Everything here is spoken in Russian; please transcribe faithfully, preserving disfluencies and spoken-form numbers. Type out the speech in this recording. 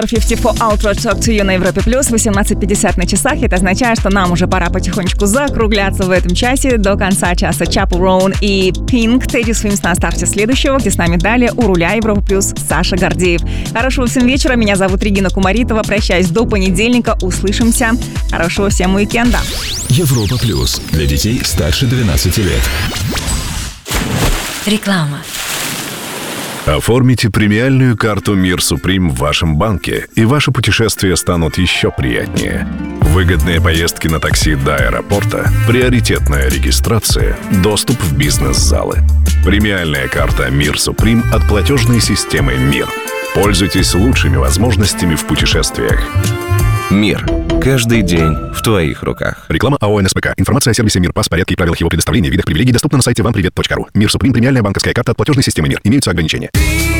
пятьдесят четыре Ultra Talk to You на Европе Плюс, восемнадцать пятьдесят на часах. Это означает, что нам уже пора потихонечку закругляться в этом часе. До конца часа Chappell Roan и Pink, Teddy Swims на старте следующего, где с нами далее у руля Европа Плюс Саша Гордеев. Хорошего всем вечера. Меня зовут Регина Кумаритова. Прощаюсь до понедельника. Услышимся. Хорошего всем уикенда. Европа Плюс. Для детей старше двенадцати лет. Реклама. Оформите премиальную карту Мир Суприм в вашем банке, и ваши путешествия станут еще приятнее. Выгодные поездки на такси до аэропорта, приоритетная регистрация, доступ в бизнес-залы. Премиальная карта Мир Суприм от платежной системы «Мир». Пользуйтесь лучшими возможностями в путешествиях. Мир. Каждый день в твоих руках. Реклама АО эн эс пэ ка. Информация о сервисе «Мир», пас, порядке и правилах его предоставления, видах привилегий доступна на сайте вам привет точка ру. Мир Суприм. Премиальная банковская карта от платежной системы «Мир». Имеются ограничения.